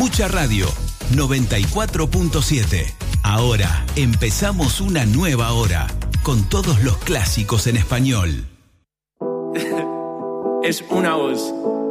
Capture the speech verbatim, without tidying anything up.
Mucha Radio, noventa y cuatro punto siete. Ahora empezamos una nueva hora con todos los clásicos en español. Es una voz.